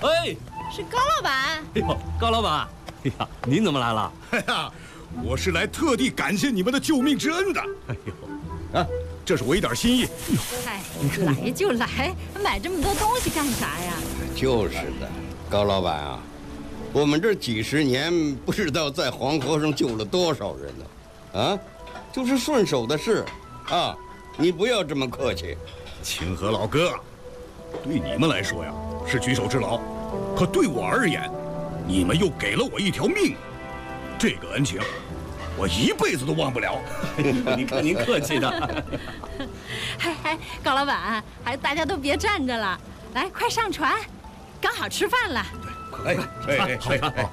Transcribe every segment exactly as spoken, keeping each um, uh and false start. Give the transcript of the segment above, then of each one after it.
哎， 是高老板。 哎呦，高老板，哎呀，您怎么来了？ 哎呀，我是来特地感谢你们的救命之恩的。 哎呦， 啊，这是我一点心意。 哎，来就来，买这么多东西干啥呀？ 就是的，高老板啊，我们这几十年不知道在黄河上救了多少人呢，啊，就是顺手的事，啊，你不要这么客气。 清河老哥，对你们来说呀是举手之劳，可对我而言，你们又给了我一条命，这个恩情，我一辈子都忘不了。 您看您客气的。 嗨嗨，高老板，还大家都别站着了，来，快上船，刚好吃饭了。 哎哎哎哎！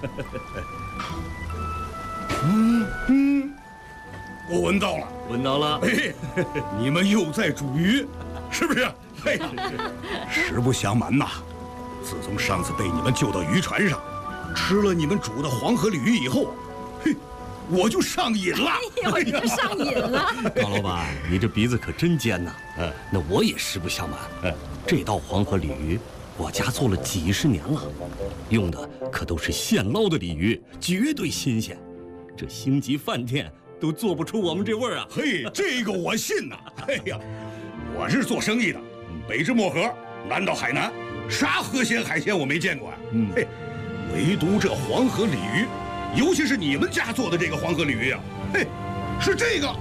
嗯嗯，我闻到了， 闻到了。 哎，你们又在煮鱼，是不是？嘿，实不相瞒呐，自从上次被你们救到渔船上，吃了你们煮的黄河鲤鱼以后，嘿，我就上瘾了。 哎呦，你就上瘾了。 高老板，你这鼻子可真尖呐！嗯，那我也实不相瞒，嗯，这道黄河鲤鱼，我家做了几十年了，用的可都是现捞的鲤鱼，绝对新鲜。这星级饭店都做不出我们这味儿啊！ 嘿，这个我信呐！哎呀，我是做生意的，北至漠河，南到海南，啥河鲜海鲜我没见过呀。嗯，嘿，唯独这黄河鲤鱼，尤其是你们家做的这个黄河鲤鱼啊，嘿，是这个。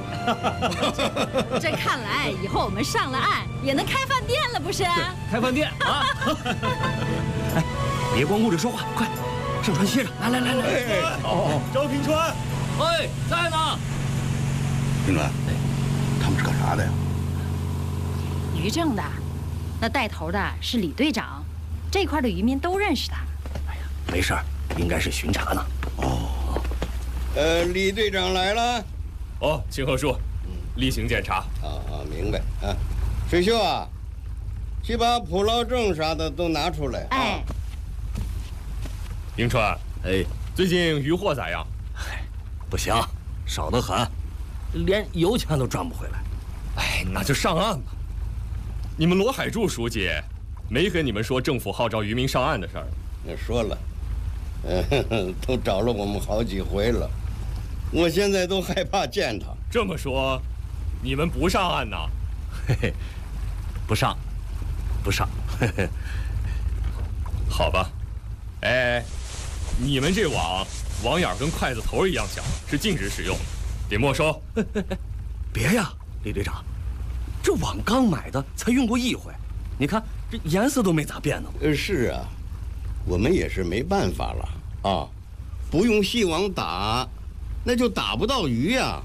这看来以后我们上了岸也能开饭店了，不是？ 开饭店啊！哎，别光顾着说话，快上船歇着。来来来来， 哎，哦， 赵平川，哎，在呢。 平川，他们是干啥的呀？ 渔政的，那带头的是李队长，这块的渔民都认识他。 哎呀，没事儿，应该是巡查呢。 哦，呃，李队长来了。 哦，清河叔，例行检查。 啊啊，明白啊。水秀啊，去把捕捞证啥的都拿出来。 哎， 迎川， 哎， 最近渔获咋样？ 嗨，不行，少得很，连油钱都赚不回来。 哎，那就上岸吧。你们罗海柱书记没跟你们说政府号召渔民上岸的事儿？ 那说了，嗯，都找了我们好几回了，我现在都害怕见他。 这么说，你们不上岸呐？ 嘿嘿，不上，不上。嘿嘿， 好吧。哎，你们这网网眼跟筷子头一样小，是禁止使用的，得没收。 别呀，李队长，这网刚买的，才用过一回，你看这颜色都没咋变呢。 呃，是啊，我们也是没办法了啊，不用细网打，那就打不到鱼呀。